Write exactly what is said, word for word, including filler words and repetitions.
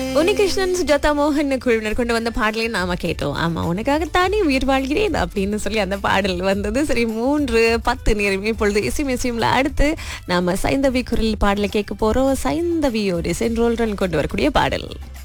உன்னிகிருஷ்ணன் சுஜாதா மோகன் குழுவினர் கொண்டு வந்த பாடலை நாம கேட்டோம். ஆமா, உனக்காகத்தானே உயிர் வாழ்கிறேன் அப்படின்னு சொல்லி அந்த பாடல் வந்தது. சரி, மூன்று பத்து நேரம் இப்பொழுது இசை மியூசியம்ல அடுத்து நாம சைந்தவி குரல் பாடலை கேட்க போறோம். சைந்தவியோடு சென்ட்ரோல்டன் கொண்டு வரக்கூடிய பாடல்.